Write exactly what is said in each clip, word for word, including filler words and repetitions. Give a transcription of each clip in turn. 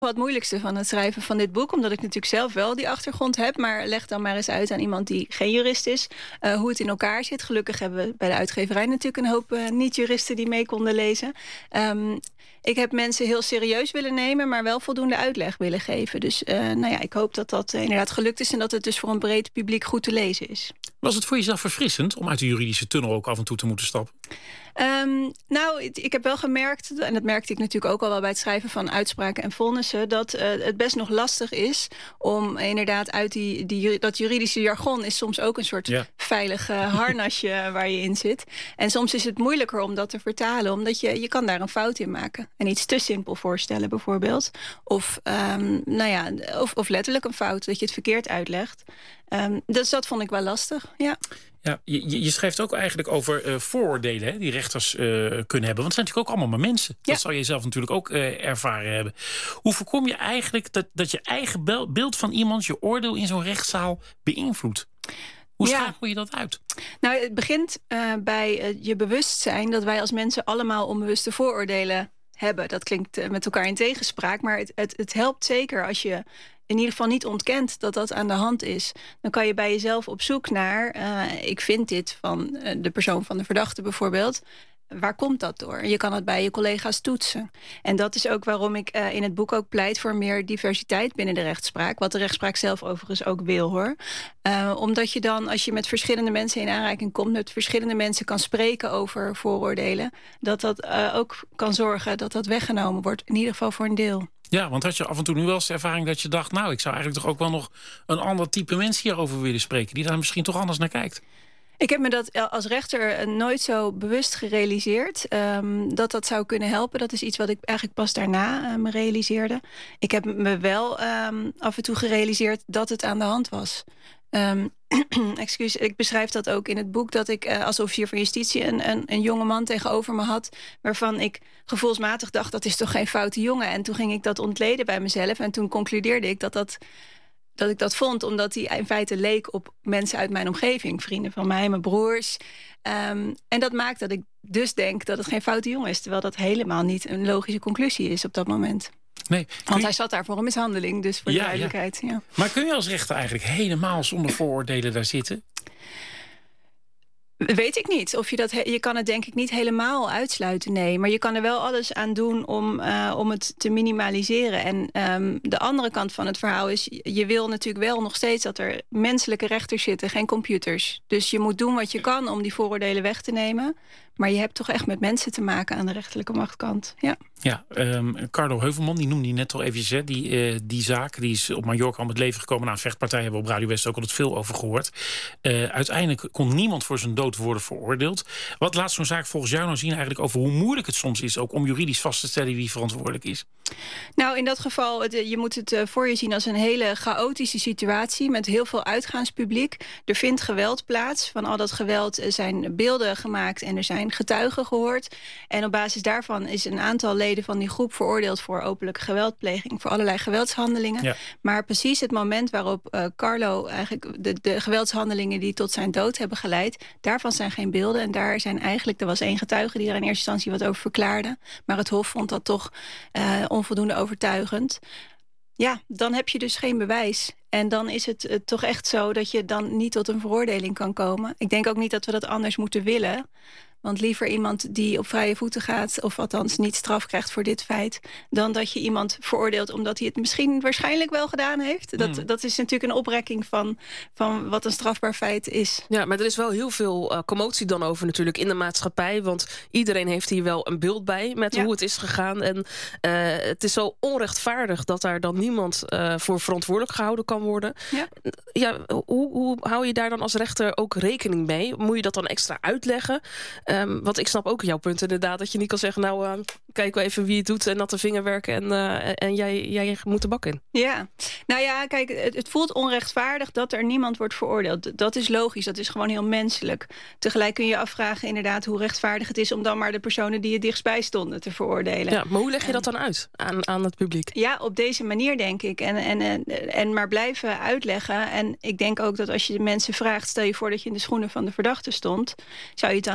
Het moeilijkste van het schrijven van dit boek, omdat ik natuurlijk zelf wel die achtergrond heb, maar leg dan maar eens uit aan iemand die geen jurist is, uh, hoe het in elkaar zit. Gelukkig hebben we bij de uitgeverij natuurlijk een hoop uh, niet-juristen die mee konden lezen. Um, ik heb mensen heel serieus willen nemen, maar wel voldoende uitleg willen geven. Dus uh, nou ja, ik hoop dat dat uh, inderdaad gelukt is en dat het dus voor een breed publiek goed te lezen is. Was het voor jezelf verfrissend om uit de juridische tunnel ook af en toe te moeten stappen? Um, nou, ik heb wel gemerkt, en dat merkte ik natuurlijk ook al wel bij het schrijven van uitspraken en vonnissen, dat uh, het best nog lastig is om inderdaad uit die, die dat juridische jargon is soms ook een soort ja. veilig uh, harnasje waar je in zit. En soms is het moeilijker om dat te vertalen, omdat je, je kan daar een fout in maken. En iets te simpel voorstellen bijvoorbeeld. Of, um, nou ja, of, of letterlijk een fout, dat je het verkeerd uitlegt. Um, dus dat vond ik wel lastig, ja. Ja, je, je schrijft ook eigenlijk over uh, vooroordelen hè, die rechters uh, kunnen hebben. Want het zijn natuurlijk ook allemaal maar mensen. Ja. Dat zou je zelf natuurlijk ook uh, ervaren hebben. Hoe voorkom je eigenlijk dat, dat je eigen beeld van iemand, je oordeel in zo'n rechtszaal beïnvloedt? Hoe ja. schakel je dat uit? Nou, het begint uh, bij uh, je bewustzijn dat wij als mensen allemaal onbewuste vooroordelen hebben. Dat klinkt uh, met elkaar in tegenspraak, maar het, het, het helpt zeker als je in ieder geval niet ontkent dat dat aan de hand is. Dan kan je bij jezelf op zoek naar, uh, ik vind dit van uh, de persoon van de verdachte bijvoorbeeld. Waar komt dat door? Je kan het bij je collega's toetsen. En dat is ook waarom ik uh, in het boek ook pleit voor meer diversiteit binnen de rechtspraak. Wat de rechtspraak zelf overigens ook wil, hoor. Uh, omdat je dan, als je met verschillende mensen in aanraking komt, met verschillende mensen kan spreken over vooroordelen, dat dat uh, ook kan zorgen dat dat weggenomen wordt. In ieder geval voor een deel. Ja, want had je af en toe nu wel eens de ervaring dat je dacht, nou, ik zou eigenlijk toch ook wel nog een ander type mens hierover willen spreken, die daar misschien toch anders naar kijkt? Ik heb me dat als rechter nooit zo bewust gerealiseerd. Um, dat dat zou kunnen helpen. Dat is iets wat ik eigenlijk pas daarna uh, me realiseerde. Ik heb me wel um, af en toe gerealiseerd dat het aan de hand was. Um, excuus, ik beschrijf dat ook in het boek, dat ik uh, als officier van justitie een, een, een jonge man tegenover me had, waarvan ik gevoelsmatig dacht, dat is toch geen foute jongen. En toen ging ik dat ontleden bij mezelf en toen concludeerde ik dat dat dat ik dat vond omdat hij in feite leek op mensen uit mijn omgeving. Vrienden van mij, mijn broers. Um, en dat maakt dat ik dus denk dat het geen foute jongen is, terwijl dat helemaal niet een logische conclusie is op dat moment. Nee, Want je... hij zat daar voor een mishandeling, dus voor ja, de duidelijkheid. Ja. Ja. Maar kun je als rechter eigenlijk helemaal zonder vooroordelen daar zitten? Weet ik niet. Of je, dat he- je kan het denk ik niet helemaal uitsluiten, nee. Maar je kan er wel alles aan doen om, uh, om het te minimaliseren. En um, de andere kant van het verhaal is, je wil natuurlijk wel nog steeds dat er menselijke rechters zitten, geen computers. Dus je moet doen wat je kan om die vooroordelen weg te nemen. Maar je hebt toch echt met mensen te maken aan de rechterlijke machtkant. Ja, ja um, Carlo Heuvelman, die noemde je net al eventjes. Hè, die, uh, die zaak die is op Mallorca om het leven gekomen. Na een vechtpartij hebben we op Radio West ook altijd veel over gehoord. Uh, uiteindelijk kon niemand voor zijn dood worden veroordeeld. Wat laat zo'n zaak volgens jou nou zien eigenlijk over hoe moeilijk het soms is, ook om juridisch vast te stellen wie verantwoordelijk is? Nou, in dat geval, het, je moet het uh, voor je zien als een hele chaotische situatie met heel veel uitgaanspubliek. Er vindt geweld plaats. Van al dat geweld zijn beelden gemaakt en er zijn getuigen gehoord. En op basis daarvan is een aantal leden van die groep veroordeeld voor openlijke geweldpleging, voor allerlei geweldshandelingen. Ja. Maar precies het moment waarop uh, Carlo eigenlijk de, de geweldshandelingen die tot zijn dood hebben geleid, daarvan zijn geen beelden. En daar zijn eigenlijk, er was één getuige die er in eerste instantie wat over verklaarde. Maar het Hof vond dat toch uh, onvoldoende overtuigend. Ja, dan heb je dus geen bewijs. En dan is het uh, toch echt zo dat je dan niet tot een veroordeling kan komen. Ik denk ook niet dat we dat anders moeten willen. Want liever iemand die op vrije voeten gaat, of althans niet straf krijgt voor dit feit, dan dat je iemand veroordeelt omdat hij het misschien waarschijnlijk wel gedaan heeft. Dat, mm. dat is natuurlijk een oprekking van, van wat een strafbaar feit is. Ja, maar er is wel heel veel uh, commotie dan over natuurlijk in de maatschappij. Want iedereen heeft hier wel een beeld bij met ja. hoe het is gegaan. En uh, het is zo onrechtvaardig dat daar dan niemand uh, voor verantwoordelijk gehouden kan worden. Ja. Ja, hoe, hoe hou je daar dan als rechter ook rekening mee? Moet je dat dan extra uitleggen? Um, want ik snap ook jouw punt inderdaad, dat je niet kan zeggen, nou, uh, kijk wel even wie het doet en natte vingerwerken en, uh, en jij, jij moet de bak in. Ja, nou ja, kijk, het, het voelt onrechtvaardig dat er niemand wordt veroordeeld. Dat is logisch, dat is gewoon heel menselijk. Tegelijk kun je afvragen inderdaad hoe rechtvaardig het is om dan maar de personen die het dichtstbij stonden te veroordelen. Ja, maar hoe leg je dat dan uit aan, aan het publiek? Ja, op deze manier denk ik. En, en, en, en maar blijven uitleggen. En ik denk ook dat als je de mensen vraagt, stel je voor dat je in de schoenen van de verdachte stond, zou je het dan niet heel fijn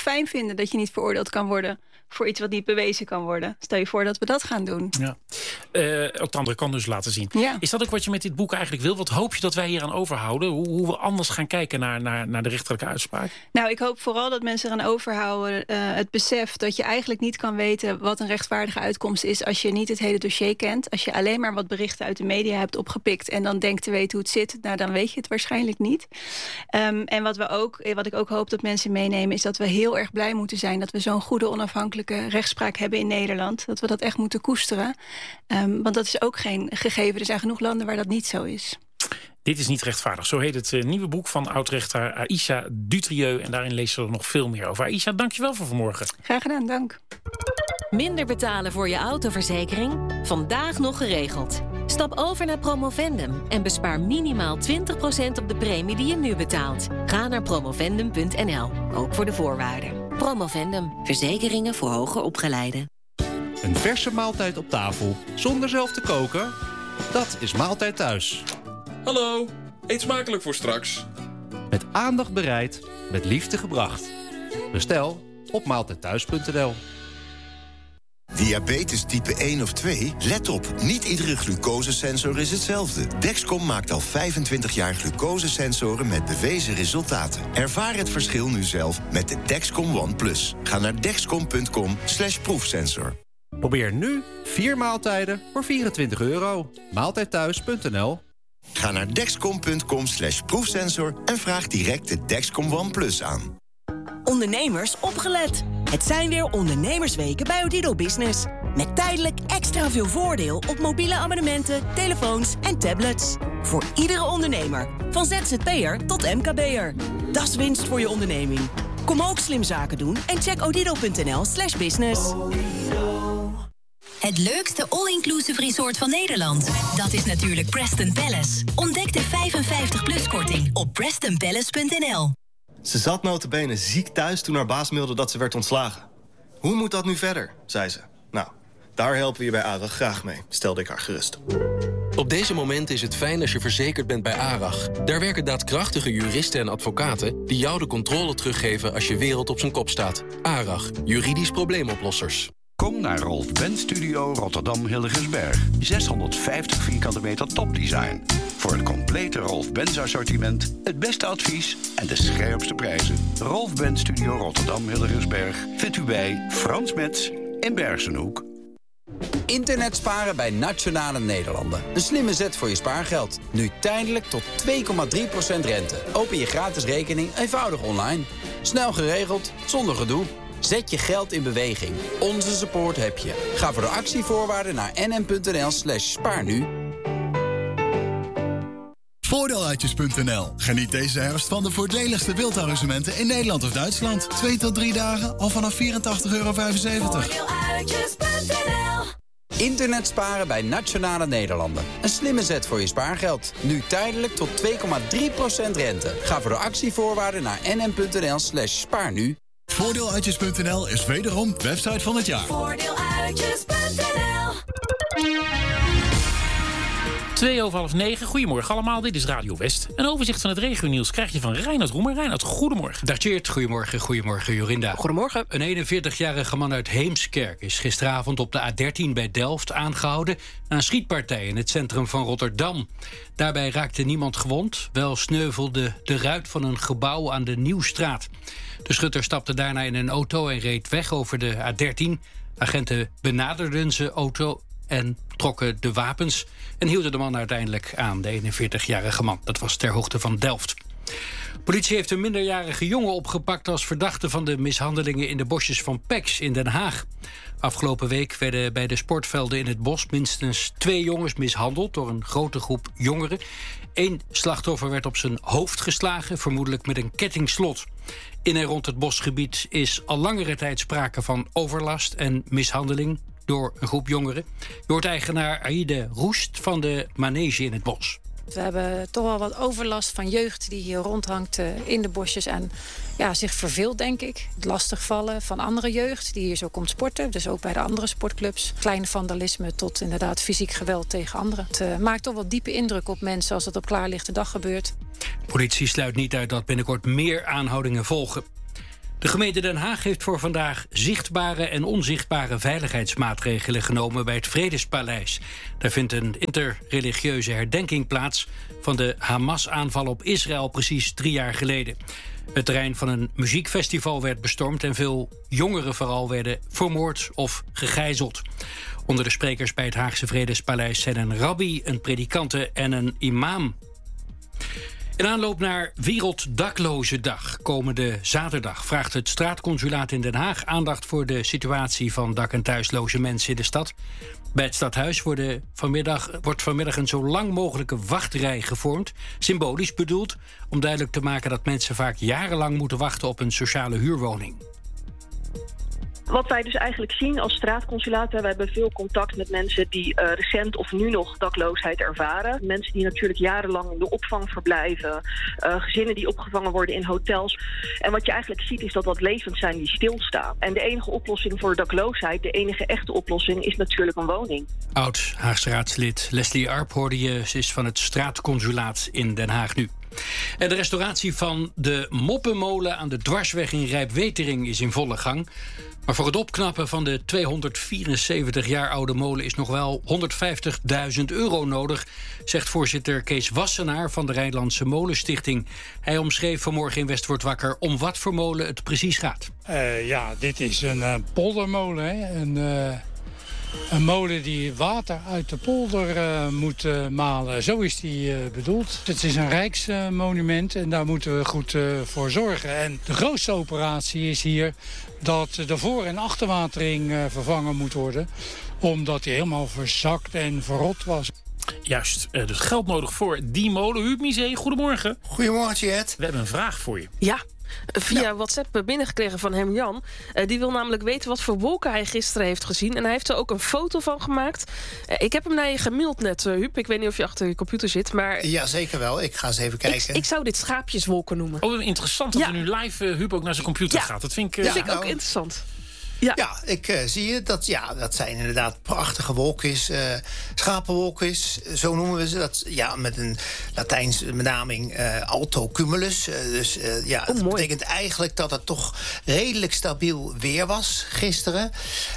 fijn vinden dat je niet veroordeeld kan worden voor iets wat niet bewezen kan worden. Stel je voor dat we dat gaan doen. Ja. Uh, ook de andere kant dus laten zien. Ja. Is dat ook wat je met dit boek eigenlijk wil? Wat hoop je dat wij hier aan overhouden? Hoe, hoe we anders gaan kijken naar, naar, naar de rechterlijke uitspraak? Nou, ik hoop vooral dat mensen eraan overhouden uh, het besef dat je eigenlijk niet kan weten wat een rechtvaardige uitkomst is als je niet het hele dossier kent. Als je alleen maar wat berichten uit de media hebt opgepikt en dan denkt te weten hoe het zit, nou dan weet je het waarschijnlijk niet. Um, en wat, we ook, wat ik ook hoop dat mensen meenemen is dat we heel erg blij moeten zijn dat we zo'n goede onafhankelijke rechtspraak hebben in Nederland. Dat we dat echt moeten koesteren. Um, want dat is ook geen gegeven. Er zijn genoeg landen waar dat niet zo is. Dit is niet rechtvaardig. Zo heet het uh, nieuwe boek van oud-rechter Aïcha Dutrieu. En daarin lees je er nog veel meer over. Aïcha, dankjewel voor vanmorgen. Graag gedaan, dank. Minder betalen voor je autoverzekering? Vandaag nog geregeld. Stap over naar Promovendum en bespaar minimaal twintig procent op de premie die je nu betaalt. Ga naar promovendum punt n l, ook voor de voorwaarden. Promovendum, verzekeringen voor hoger opgeleiden. Een verse maaltijd op tafel, zonder zelf te koken? Dat is Maaltijd Thuis. Hallo, eet smakelijk voor straks. Met aandacht bereid, met liefde gebracht. Bestel op maaltijdthuis punt n l. Diabetes type één of twee? Let op, niet iedere glucosesensor is hetzelfde. Dexcom maakt al vijfentwintig jaar glucosesensoren met bewezen resultaten. Ervaar het verschil nu zelf met de Dexcom One Plus. Ga naar dexcom punt com slash proefsensor. Probeer nu vier maaltijden voor vierentwintig euro. maaltijdthuis punt n l. Ga naar dexcom punt com slash proefsensor en vraag direct de Dexcom One Plus aan. Ondernemers, opgelet. Het zijn weer ondernemersweken bij Odido Business. Met tijdelijk extra veel voordeel op mobiele abonnementen, telefoons en tablets. Voor iedere ondernemer, van Z Z P'er tot M K B'er. Dat is winst voor je onderneming. Kom ook slim zaken doen en check odido punt n l slash business. Het leukste all-inclusive resort van Nederland. Dat is natuurlijk Preston Palace. Ontdek de vijfenvijftig plus korting op preston palace punt n l. Ze zat nota bene ziek thuis toen haar baas mailde dat ze werd ontslagen. Hoe moet dat nu verder, zei ze. Nou, daar helpen we je bij ARAG graag mee, stelde ik haar gerust. Op deze momenten is het fijn als je verzekerd bent bij ARAG. Daar werken daadkrachtige juristen en advocaten die jou de controle teruggeven als je wereld op zijn kop staat. ARAG, juridisch probleemoplossers. Kom naar Rolf Benz Studio Rotterdam Hillegersberg. zeshonderdvijftig vierkante meter topdesign. Voor het complete Rolf Benz assortiment, het beste advies en de scherpste prijzen. Rolf Benz Studio Rotterdam Hillegersberg vindt u bij Frans Metz in Bergsenhoek. Internet sparen bij Nationale Nederlanden. Een slimme zet voor je spaargeld. Nu tijdelijk tot twee komma drie procent rente. Open je gratis rekening eenvoudig online. Snel geregeld, zonder gedoe. Zet je geld in beweging. Onze support heb je. Ga voor de actievoorwaarden naar nm.nl slash spaarnu. Voordeeluitjes punt n l. Geniet deze herfst van de voordeligste wildarrangementen in Nederland of Duitsland. Twee tot drie dagen al vanaf vierentachtig euro vijfenzeventig. Voordeeluitjes punt n l. Internet sparen bij Nationale Nederlanden. Een slimme zet voor je spaargeld. Nu tijdelijk tot twee komma drie procent rente. Ga voor de actievoorwaarden naar nm.nl slash spaarnu. Voordeeluitjes punt n l is wederom website van het jaar. Voordeeluitjes punt n l. Twee over half negen. Goedemorgen allemaal, dit is Radio West. Een overzicht van het regionieuws krijg je van Reinhard Roemer. Reinhard, goedemorgen. Dag Tjeerd, goedemorgen, goedemorgen Jorinda. Goedemorgen. Een eenenveertigjarige man uit Heemskerk is gisteravond op de A dertien bij Delft aangehouden na een schietpartij in het centrum van Rotterdam. Daarbij raakte niemand gewond, wel sneuvelde de ruit van een gebouw aan de Nieuwstraat. De schutter stapte daarna in een auto en reed weg over de A dertien. Agenten benaderden zijn auto en trokken de wapens en hielden de man uiteindelijk aan, de eenenveertigjarige man. Dat was ter hoogte van Delft. Politie heeft een minderjarige jongen opgepakt als verdachte van de mishandelingen in de bosjes van Pex in Den Haag. Afgelopen week werden bij de sportvelden in het bos minstens twee jongens mishandeld door een grote groep jongeren. Eén slachtoffer werd op zijn hoofd geslagen, vermoedelijk met een kettingslot. In en rond het bosgebied is al langere tijd sprake van overlast en mishandeling door een groep jongeren. Je hoort eigenaar Aïde Roest van de manege in het bos. We hebben toch wel wat overlast van jeugd die hier rondhangt uh, in de bosjes en ja, zich verveelt, denk ik. Het lastigvallen van andere jeugd die hier zo komt sporten. Dus ook bij de andere sportclubs. Kleine vandalisme tot inderdaad fysiek geweld tegen anderen. Het uh, maakt toch wel diepe indruk op mensen als het op klaarlichte dag gebeurt. Politie sluit niet uit dat binnenkort meer aanhoudingen volgen. De gemeente Den Haag heeft voor vandaag zichtbare en onzichtbare veiligheidsmaatregelen genomen bij het Vredespaleis. Daar vindt een interreligieuze herdenking plaats van de Hamas-aanval op Israël precies drie jaar geleden. Het terrein van een muziekfestival werd bestormd en veel jongeren vooral werden vermoord of gegijzeld. Onder de sprekers bij het Haagse Vredespaleis zijn een rabbi, een predikante en een imam. In aanloop naar Werelddaklozendag komende zaterdag vraagt het straatconsulaat in Den Haag aandacht voor de situatie van dak- en thuisloze mensen in de stad. Bij het stadhuis worden vanmiddag, wordt vanmiddag een zo lang mogelijke wachtrij gevormd. Symbolisch bedoeld om duidelijk te maken dat mensen vaak jarenlang moeten wachten op een sociale huurwoning. Wat wij dus eigenlijk zien als straatconsulaat, we hebben veel contact met mensen die uh, recent of nu nog dakloosheid ervaren. Mensen die natuurlijk jarenlang in de opvang verblijven, uh, gezinnen die opgevangen worden in hotels. En wat je eigenlijk ziet is dat dat levens zijn die stilstaan. En de enige oplossing voor dakloosheid, de enige echte oplossing, is natuurlijk een woning. Oud-Haagse raadslid Leslie Arp hoorde je, ze is van het straatconsulaat in Den Haag nu. En de restauratie van de Moppenmolen aan de Dwarsweg in Rijpwetering is in volle gang. Maar voor het opknappen van de tweehonderdvierenzeventig jaar oude molen is nog wel honderdvijftigduizend euro nodig, zegt voorzitter Kees Wassenaar van de Rijnlandse Molenstichting. Hij omschreef vanmorgen in West wordt wakker om wat voor molen het precies gaat. Uh, ja, dit is een uh, poldermolen, hè? Een, uh, een molen die water uit de polder uh, moet uh, malen. Zo is die uh, bedoeld. Het is een rijksmonument uh, en daar moeten we goed uh, voor zorgen. En de grootste operatie is hier dat de voor- en achterwatering uh, vervangen moet worden, omdat die helemaal verzakt en verrot was. Juist, uh, dus geld nodig voor die molen. Huub Misé, goedemorgen. Goedemorgen, Jet. We hebben een vraag voor je. Ja. Via ja. WhatsApp binnengekregen van hem Jan. Uh, die wil namelijk weten wat voor wolken hij gisteren heeft gezien. En hij heeft er ook een foto van gemaakt. Uh, ik heb hem naar je gemaild net, uh, Huub. Ik weet niet of je achter je computer zit. Maar ja, zeker wel. Ik ga eens even kijken. Ik, ik zou dit schaapjeswolken noemen. Oh, interessant dat ja. er nu live uh, Huub ook naar zijn computer ja. gaat. Dat vind ik, uh, dat vind ja, ik ook nou, interessant. Ja, ja ik uh, zie je. Dat, ja, dat zijn inderdaad prachtige wolkjes. Uh, schapenwolkjes, zo noemen we ze. Dat, ja, met een Latijnse benaming uh, alto cumulus. Uh, dus uh, ja, oh, dat betekent eigenlijk dat het toch redelijk stabiel weer was gisteren.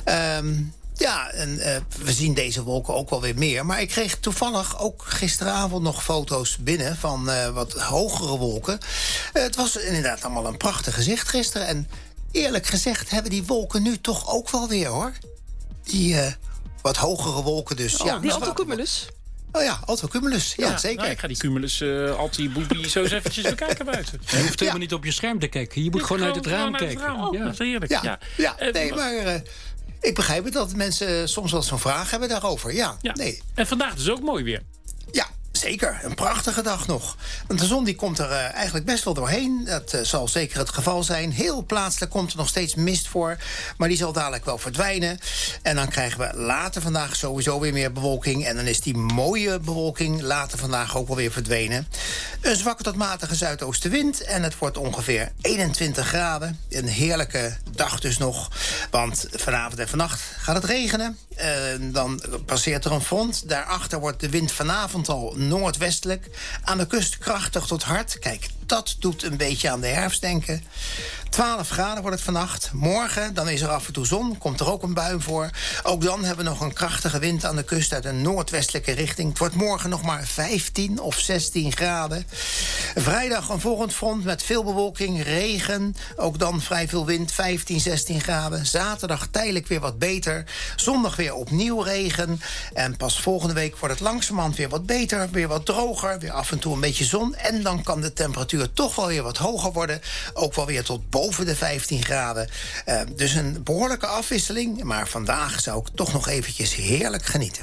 Um, Ja, en uh, we zien deze wolken ook wel weer meer. Maar ik kreeg toevallig ook gisteravond nog foto's binnen van uh, wat hogere wolken. Uh, het was inderdaad allemaal een prachtig gezicht gisteren. En eerlijk gezegd hebben die wolken nu toch ook wel weer, hoor. Die uh, wat hogere wolken dus. Oh, ja, die altocumulus? Oh ja, altocumulus. Ja, ja, zeker. Nou, ik ga die cumulus, uh, alti-boepie, zo eens eventjes bekijken buiten. Je hoeft helemaal ja. niet op je scherm te kijken. Je moet gewoon uit het raam kijken. Het raam. Oh, ja. Dat is heerlijk. Ja, ja. ja. ja nee, maar uh, ik begrijp het dat mensen soms wel zo'n vraag hebben daarover. Ja, ja. Nee. En vandaag dus ook mooi weer. Ja, zeker. Een prachtige dag nog. Want de zon die komt er uh, eigenlijk best wel doorheen. Dat uh, zal zeker het geval zijn. Heel plaatselijk komt er nog steeds mist voor. Maar die zal dadelijk wel verdwijnen. En dan krijgen we later vandaag sowieso weer meer bewolking. En dan is die mooie bewolking later vandaag ook wel weer verdwenen. Een zwakke tot matige zuidoostenwind. En het wordt ongeveer eenentwintig graden. Een heerlijke dag dus nog. Want vanavond en vannacht gaat het regenen. Uh, dan passeert er een front. Daarachter wordt de wind vanavond al noordwestelijk. Aan de kust krachtig tot hard. Kijk, dat doet een beetje aan de herfst denken. twaalf graden wordt het vannacht. Morgen, dan is er af en toe zon. Komt er ook een bui voor. Ook dan hebben we nog een krachtige wind aan de kust uit een noordwestelijke richting. Het wordt morgen nog maar vijftien of zestien graden. Vrijdag een volgend front met veel bewolking, regen. Ook dan vrij veel wind, vijftien, zestien graden. Zaterdag tijdelijk weer wat beter. Zondag weer opnieuw regen. En pas volgende week wordt het langzamerhand weer wat beter. Weer wat droger, weer af en toe een beetje zon. En dan kan de temperatuur toch wel weer wat hoger worden. Ook wel weer tot boven de vijftien graden. Uh, dus een behoorlijke afwisseling. Maar vandaag zou ik toch nog eventjes heerlijk genieten.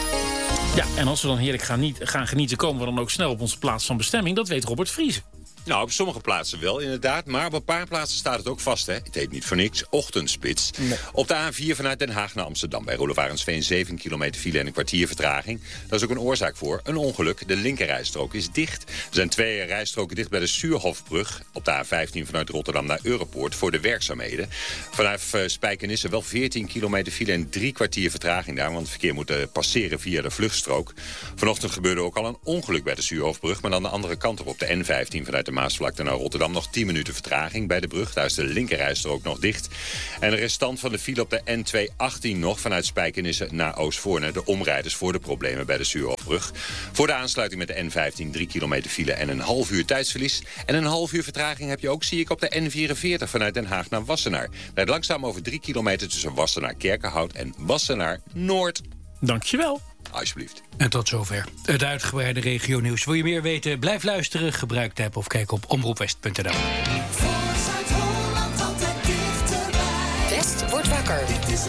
Ja, en als we dan heerlijk gaan, niet, gaan genieten, komen we dan ook snel op onze plaats van bestemming. Dat weet Robert Vriezen. Nou, op sommige plaatsen wel inderdaad. Maar op een paar plaatsen staat het ook vast, hè. Het heet niet voor niks ochtendspits. Nee. Op de A vier vanuit Den Haag naar Amsterdam. Bij Roelof Arendsveen zeven kilometer file en een kwartier vertraging. Daar is ook een oorzaak voor. Een ongeluk. De linkerrijstrook is dicht. Er zijn twee rijstroken dicht bij de Suurhofbrug. Op de A vijftien vanuit Rotterdam naar Europoort voor de werkzaamheden. Vanaf uh, Spijkenisse wel veertien kilometer file en drie kwartier vertraging daar. Want het verkeer moet uh, passeren via de vluchtstrook. Vanochtend gebeurde ook al een ongeluk bij de Suurhofbrug. Maar dan de andere kant op op de N vijftien vanuit de Maasvlakte naar Rotterdam nog tien minuten vertraging bij de brug. Daar is de linkerrijstrook nog dicht. En de restant van de file op de N tweehonderdachttien nog vanuit Spijkenisse naar Oostvoorne. De omrijders voor de problemen bij de Suurhofbrug. Voor de aansluiting met de N vijftien drie kilometer file en een half uur tijdsverlies. En een half uur vertraging heb je ook, zie ik, op de N vierenveertig vanuit Den Haag naar Wassenaar. Rijdt langzaam over drie kilometer tussen Wassenaar-Kerkenhout en Wassenaar-Noord. Dankjewel. Alsjeblieft. En tot zover het uitgebreide regionieuws. Wil je meer weten? Blijf luisteren, gebruik de app of kijk op omroepwest punt n l.